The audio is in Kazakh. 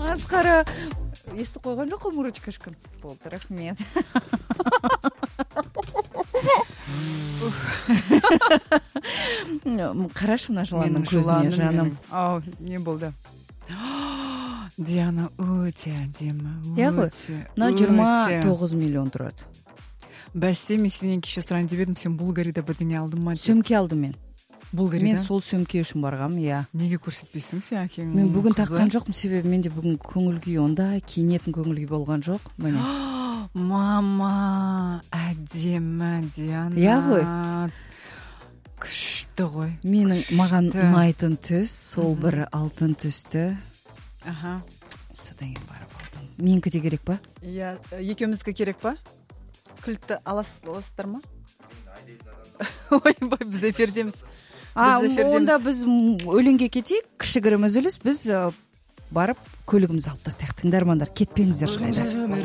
масқара. Естіп қойған жоқ қой Мурочка ешкім. Болды, рахмет. Қарашы мына жыланның көзіне, жаным. Ау, не болды? Диана өте әдемі. Иә ғой, мына 29 миллион тұрады. Бәсе, мен сенен кеше сұрайын деп едім, сен Булгарида бірдеңе алдың ма? Сөмке алдым мен. Булгарида? Мен сол сөмке үшін барғам, иә. Неге көрсетпейсің сен әкең? Мен бүгін таққан жоқпын, себебі менде бүгін көңіл күй ондай, киінетін көңіл күй болған жоқ. Міне. Мама, әдемі Диана. Иә ғой. Күшті ғой. Маған ұнайтын түс, сол бір алтын түсті. Аха. Содан кейін барып алдым. Менікі де керек па? Иә, екеумізге керек па? Кілтті аласыздар ма? Ойбай, біз эфирдеміз. Онда біз өлеңге кетейік, кішігірім үзіліс, біз барып көлігімізді алып тастайық. Тыңдармандар, кетпеңіздер ешқайда.